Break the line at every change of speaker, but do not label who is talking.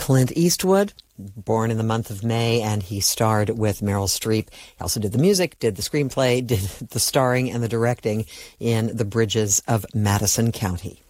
Clint Eastwood, born in the month of May, and he starred with Meryl Streep. He also did the music, did the screenplay, did the starring and the directing in The Bridges of Madison County.